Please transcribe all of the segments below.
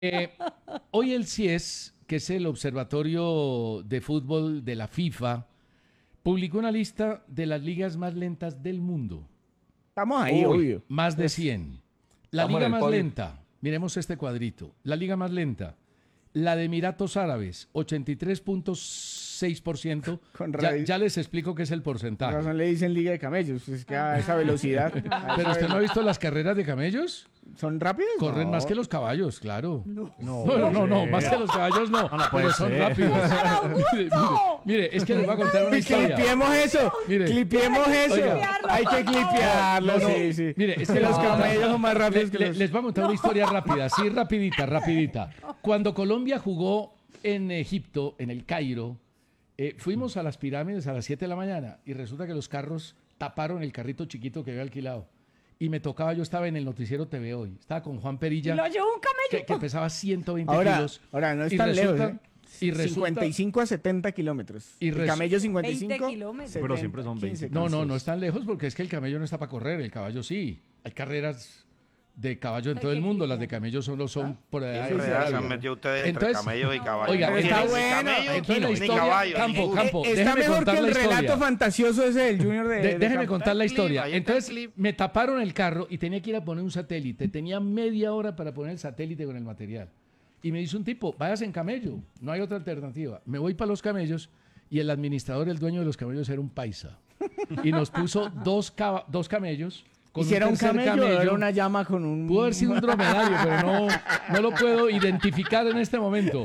Eh, Hoy el CIES, que es el Observatorio de Fútbol de la FIFA, publicó una lista de las ligas más lentas del mundo. Estamos ahí, obvio. Más de 100. La Estamos en liga el más podio. lenta, miremos este cuadrito. La liga más lenta, la de Emiratos Árabes, 83.6%. Con Ya, razón. ya les explico qué es el Por porcentaje. razón le dicen Liga de Camellos, es que a esa velocidad. Pero usted no ha visto las carreras de camellos. ¿Son rápidos? Corren No. más que los caballos, claro. No, No, más que los caballos no, puede pero son ser. rápidos. Mire, es que les voy a contar una historia. Clipiemos eso, Mire. clipiemos eso. Oiga. Hay que clipearlo, No, no. sí, sí. Mire, es que que los les voy a contar- camellos son más rápidos que los... Les voy a contar una historia rápida, sí, rapidita. Cuando Colombia jugó en Egipto, en el Cairo, fuimos a las pirámides a las 7 de la mañana y resulta que los carros taparon el carrito chiquito que había alquilado. Y me tocaba, yo estaba en el noticiero TV Hoy, estaba con Juan Perilla, Lo llevó un camello. que pesaba 120 Ahora, kilos. ahora no es Y tan lejos, resulta- y resulta- 55 a 70 kilómetros. Y El camello 55. 20 kilómetros. Pero siempre son 20. No es tan lejos porque es que el camello no está para correr, el caballo sí. Hay carreras de caballo en todo el mundo, las de camello solo son por allá. Sí, sí, Se algo. han metido ustedes entre Entonces- camellos y caballos. Oiga, No está tienen ni bueno. camellos, Entonces la ni historia, caballos, Campo, ninguno. Campo, Está déjeme mejor que contar el la relato historia. fantasioso ese del Junior de Déjeme Campo. contar la Ahí está el historia. clip, ahí está el Entonces clip. me taparon el carro y tenía que ir a poner un satélite. Tenía media hora para poner el satélite con el material. Y me dice un tipo, váyase en camello, no hay otra alternativa. Me voy para los camellos y el administrador, el dueño de los camellos era un paisa. Y nos puso dos camellos. Con ¿Y si era un tercer camello o era una llama con un... Pudo haber sido un dromedario, pero no lo puedo identificar en este momento.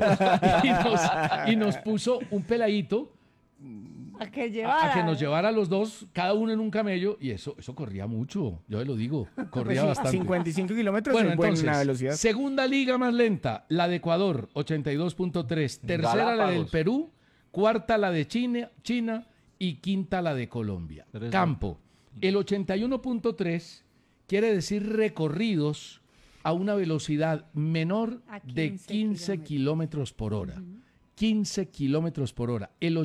Y nos puso un peladito A que llevara. a que nos llevara a los dos, cada uno en un camello, y eso corría mucho, yo lo digo, corría Pues sí, bastante. 55 kilómetros Bueno, es buena entonces, velocidad. segunda liga más lenta, la de Ecuador, 82.3, tercera la del Galápagos. Perú, cuarta la de China y quinta la de Colombia. Tres, Campo, el 81.3 quiere decir recorridos a una velocidad menor A de 15 15 kilómetros por hora. 15 kilómetros por hora. El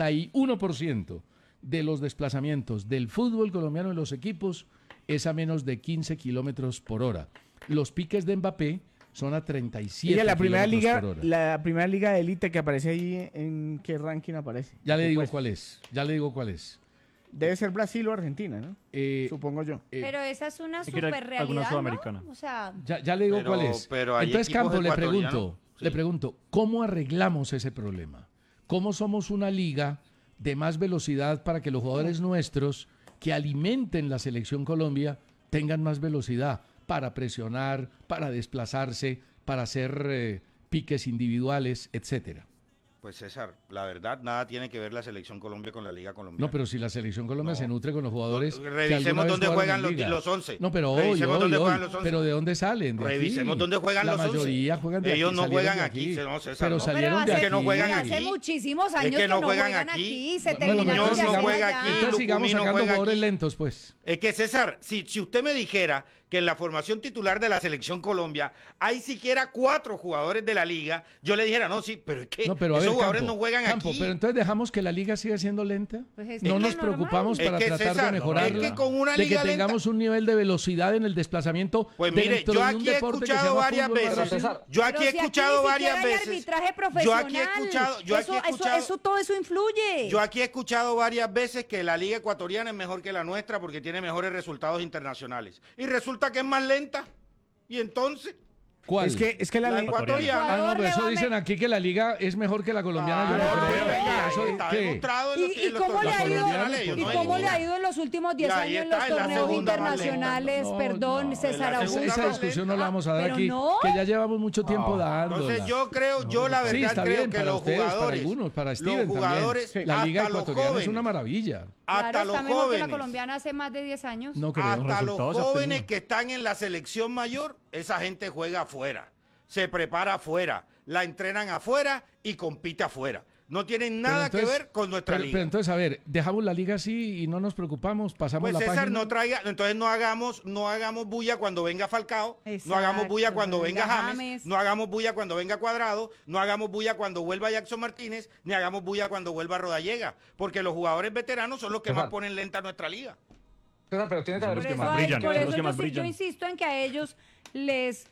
81% de los desplazamientos del fútbol colombiano en los equipos es a menos de 15 kilómetros por hora. Los piques de Mbappé son a 37 Ella, la primera kilómetros liga, por hora. la primera liga de élite que aparece ahí, ¿en qué ranking aparece? Ya le digo Pues, cuál es. Ya le digo cuál es. Debe ser Brasil o Argentina, ¿no? Eh, Supongo yo. Pero esa es una Hay que ir a super realidad, alguna sudamericana. ¿no? O sea, ya le digo Pero- cuál es. pero hay Entonces, equipos Campo, ecuatorianos. Sí. le pregunto, ¿cómo arreglamos ese problema? ¿Cómo somos una liga de más velocidad para que los jugadores nuestros que alimenten la selección Colombia tengan más velocidad para presionar, para desplazarse, para hacer piques individuales, etcétera? Pues César, la verdad, nada tiene que ver la selección Colombia con la Liga Colombiana. No, pero si la selección Colombia No. se nutre con los jugadores. que Revisemos alguna vez dónde jugaron juegan en los, liga. los 11. No, pero hoy, Revisemos dónde hoy. juegan los 11. Pero ¿de dónde salen? De aquí. Revisemos dónde juegan la los 11. mayoría juegan de Ellos aquí. no salieron juegan de aquí, no, César, pero no. salieron pero de es aquí. que no juegan hace aquí. muchísimos años que no juegan aquí. Se Bueno, terminaron Muñoz de no hacer juega allá. aquí. Entonces sigamos Lucumí no sacando juega jugadores aquí. lentos, pues. Es que César, si usted me dijera que en la formación titular de la selección Colombia hay siquiera 4 jugadores de la liga, yo le dijera, no, sí, pero es que No, pero a esos ver, jugadores Campo, no juegan Campo, aquí. pero entonces dejamos que la liga siga siendo lenta. Pues es No que nos es normal. preocupamos Es para que, tratar César, de mejorarla. es que con una de que liga lenta- tengamos un nivel de velocidad en el desplazamiento. Pues mire, dentro yo de un aquí he deporte que se escuchado llama varias fútbol veces. maravilloso. Yo Pero aquí he si escuchado ni varias siquiera hay veces. arbitraje Yo profesional. aquí he escuchado. Todo eso influye. Yo aquí he escuchado varias veces que la liga ecuatoriana es mejor que la nuestra porque tiene mejores resultados internacionales. Y resulta que es más lenta. Y entonces, ¿Cuál? Es que la la liga... ecuatoriana. Ah, no, pero eso Ecuador dicen aquí que la liga es mejor que la colombiana. Yo no Ah, creo. ya, Eso, está ¿qué? demostrado en los, ¿Y en los cómo le torneos ha ido, internacionales, ellos y no hay cómo le ha ninguna. ido en los últimos 10 Y ahí años en está, los en la torneos segunda más lenta. internacionales? No, Perdón, no, César en la Augusto. segunda Esa más discusión no lenta. la vamos a dar Pero aquí, no. que ya llevamos mucho tiempo dándola. Entonces yo la Sí, verdad está creo bien, que para los ustedes, para jugadores, algunos, para Steven los también. jugadores, La liga hasta los ecuatoriana es jóvenes, una maravilla. hasta Claro, los está mejor que la jóvenes, colombiana hace más de 10 años. No creo. hasta los resultados se ha jóvenes obtenido. que están en la selección mayor, esa gente juega afuera, se prepara afuera, la entrenan afuera y compite afuera. No tienen nada Pero entonces- que ver con nuestra pero, liga. pero entonces, a ver, dejamos la liga así y no nos preocupamos, pasamos Pues la César, página. no traiga, entonces no hagamos bulla cuando venga Falcao, no hagamos bulla Exacto, cuando venga venga James, James. no hagamos bulla cuando venga Cuadrado, no hagamos bulla cuando vuelva Jackson Martínez, ni hagamos bulla cuando vuelva Rodallega, porque los jugadores veteranos son los que César. más ponen lenta nuestra liga. César, pero tiene que haber Por que eso, más ay, brillan, por son eso los que yo, más yo brillan. insisto en que a ellos les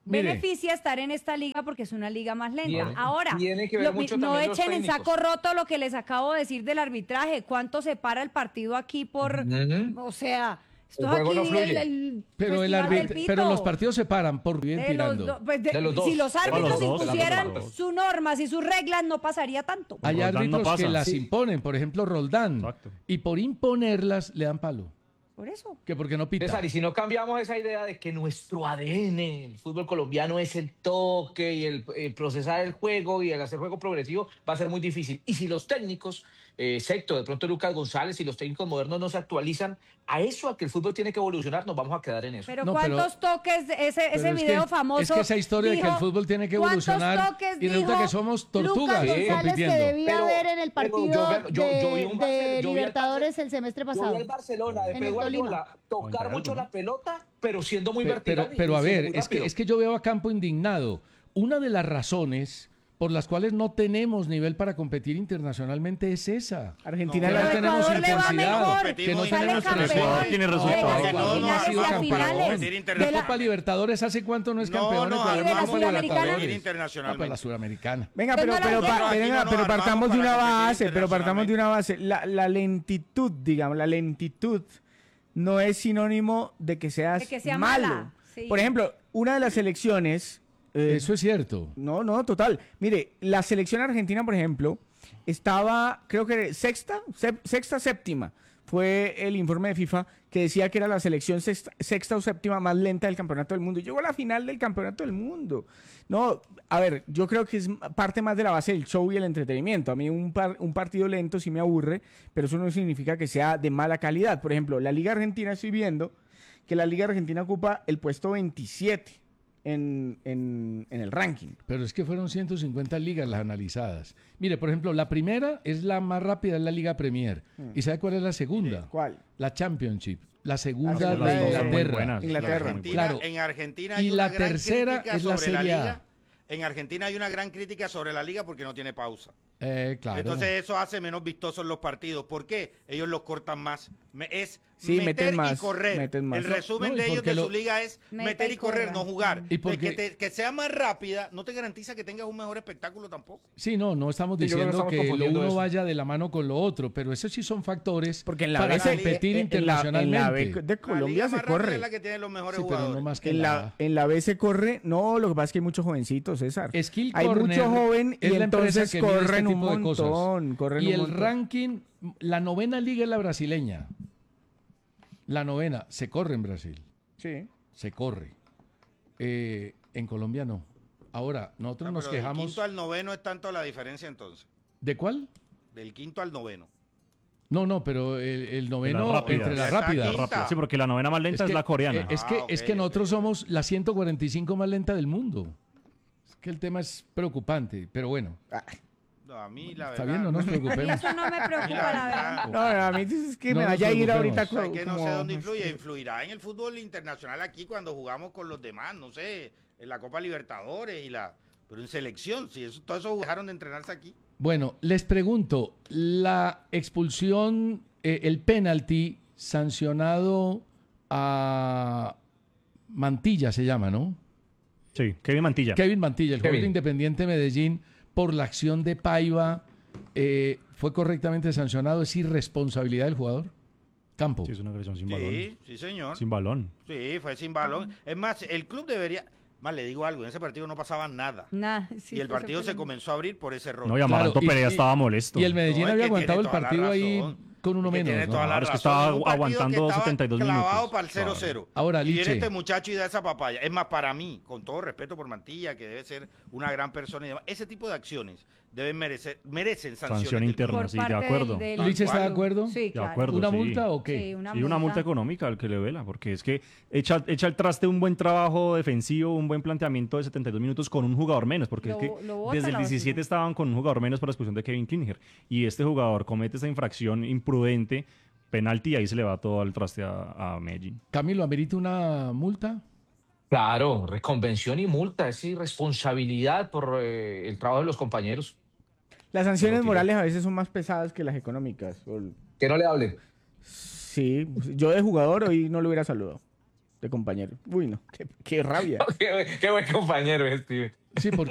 Mire. beneficia estar en esta liga porque es una liga más lenta. Tiene- Ahora, tiene que ver mucho no también los echen en técnicos. saco roto lo que les acabo de decir del arbitraje. ¿Cuánto se para el partido aquí por, Ujú. o sea, esto El es juego aquí no fluye. Pero, festival del pito. pero los partidos se paran por bien De tirando. los, pues De los dos. si los árbitros los dos, impusieran de los dos. sus normas y sus reglas, no pasaría tanto. Hay Roldán no árbitros que pasa. las Sí. imponen, por ejemplo Roldán, Exacto. y por imponerlas le dan palo. Por eso. Que porque no pita. César, y si no cambiamos esa idea de que nuestro ADN, el fútbol colombiano, es el toque y el procesar el juego y el hacer juego progresivo, va a ser muy difícil. Y si los técnicos, excepto de pronto Lucas González y los técnicos modernos no se actualizan a eso, a que el fútbol tiene que evolucionar, nos vamos a quedar en eso. Pero No, pero- ¿cuántos toques, ese Pero es video que- famoso? Es que esa historia de que el dijo, fútbol tiene que ¿cuántos evolucionar toques y resulta dijo que somos tortugas Lucas González que compitiendo. debía haber en el pero partido yo vi un de Barce- yo vi al Libertadores el semestre Yo vi pasado. al Barcelona de En Pep el Tolima. Guardiola tocar Contra mucho algo, ¿no? la pelota, pero siendo muy Pero, vertical. pero a y siendo ver, muy rápido. es que yo veo a Campo indignado. Una de las razones por las cuales no tenemos nivel para competir internacionalmente es esa. Argentina Que No, no Pero tenemos Ecuador le va intensidad, mejor, que no sale tenemos campeón, Ecuador tiene resultados. llega a No, no ha finales sido y a campeón. finales Competir de La la- Copa Libertadores, ¿hace cuánto no es No, campeón? no, Ecuador ¿y de la Copa Sudamericana? Libertadores. Competir Ah, internacionalmente. pues la Sudamericana. Venga, Pero pero, no pero, la- pa- Nosotros aquí venga, no nos pero armamos partamos de para una competir base, pero partamos de una base. La lentitud, digamos, la lentitud no es sinónimo de que seas De que sea malo. mala, sí. Por ejemplo, una de las selecciones... Eso es cierto. No, total. Mire, la selección argentina, por ejemplo, estaba, creo que sexta, séptima. Fue el informe de FIFA que decía que era la selección sexta o séptima más lenta del campeonato del mundo. Y llegó a la final del campeonato del mundo. No, a ver, yo creo que es parte más de la base del show y el entretenimiento. A mí un partido lento sí me aburre, pero eso no significa que sea de mala calidad. Por ejemplo, la Liga Argentina, estoy viendo que la Liga Argentina ocupa el puesto 27 en el ranking. Pero es que fueron 150 ligas las analizadas. Mire, por ejemplo, la primera es la más rápida, es la Liga Premier. ¿Y sabe cuál es la segunda? ¿Cuál? La Championship. La segunda Ah, de sí, las dos son muy Inglaterra. buenas. Inglaterra. Argentina, Claro. En Argentina Y hay la una gran tercera crítica es la sobre Serie A. liga. En Argentina hay una gran crítica sobre la liga porque no tiene pausa. Claro. Entonces eso hace menos vistosos los partidos. ¿Por qué? Ellos los cortan más. Sí, meter meten más, y correr. meten más. El resumen No, y de ellos porque de lo- su liga es meter y correr, no jugar. Y porque- Que sea más rápida no te garantiza que tengas un mejor espectáculo tampoco. Sí, no estamos Sí, yo creo que diciendo estamos que lo confundiendo uno eso. vaya de la mano con lo otro, pero esos sí son factores Porque en la para B se- competir en la internacionalmente. B de La Colombia liga se más rápida corre. es la que tiene los mejores Sí, pero jugadores. no más que En en la B se corre, no, lo que pasa es que hay muchos jovencitos, César. Skill Hay Corner mucho joven y es la empresa entonces que mide este corren un tipo de cosas. montón. Corren Y un el montón. ranking, la novena liga es la brasileña. La novena, se corre en Brasil, Sí. se corre. En Colombia no. Ahora, nosotros nos Pero del quejamos... quinto al noveno es tanto la diferencia entonces. ¿De cuál? Del quinto al noveno. No, pero el noveno rápida. entre la Está rápida. quinta. Rápido. Sí, porque la novena más lenta es, la coreana. Es Ah, que ok, nosotros ok. somos la 145 más lenta del mundo. Es que el tema es preocupante, pero bueno, No, a mí la está verdad. bien, no nos A mí preocupemos. eso no me preocupa, la verdad. No, a mí es que No me nos vaya a ir preocupemos. ahorita O sea, que no como- sé dónde influye. Influirá en el fútbol internacional aquí cuando jugamos con los demás, no sé, en la Copa Libertadores pero en selección, si eso, todo eso dejaron de entrenarse aquí. Bueno, les pregunto, la expulsión, el penalti sancionado a Mantilla se llama, ¿no? Sí, Kevin Mantilla. Kevin Mantilla, el jugador de Kevin. Independiente Medellín, por la acción de Paiva, ¿fue correctamente sancionado? ¿Es irresponsabilidad del jugador? Campo. Sí, es una agresión sin balón. Sí, sí, señor. Sin balón. Sí, fue sin balón. Es más, el club debería... Más le digo algo, en ese partido no pasaba nada. Nah, sí, y el pues, partido se pues, comenzó a abrir por ese error. No, y Amaranto Claro, y- Pereira y- estaba molesto. Y el Medellín No, es había que aguantado el tiene toda la partido ahí razón. con uno Es que menos. tiene ¿no? toda la Claro, es que razón. estaba En un partido aguantando que estaba 72 clavado minutos. para el 0-0. Claro. Ahora, y viene Liche. este muchacho y da esa papaya. Es más, para mí, con todo respeto por Mantilla, que debe ser una gran persona y demás, ese tipo de acciones merecen sanciones. Sanción del interna. por sí, de parte acuerdo. ¿Liche está de acuerdo? Sí, De claro. acuerdo. ¿Una sí. multa o qué? Sí, una Y una multa económica al que le vela, porque es que echa al traste un buen trabajo defensivo, un buen planteamiento de 72 minutos con un jugador menos, porque Lo- es lo que bota desde el la 17 basura. estaban con un jugador menos por la expulsión de Kevin Klinger, y este jugador comete esa infracción imprudente, penalti, y ahí se le va todo al traste a Medellín. Camilo, ¿amerita una multa? Claro, reconvención y multa, es irresponsabilidad por el trabajo de los compañeros. Las sanciones Lo que- morales a veces son más pesadas que las económicas. Que no le hablen. Sí, yo de jugador hoy no lo hubiera saludado. de compañero. Uy, no, qué rabia. Qué buen compañero, Steven. Sí, porque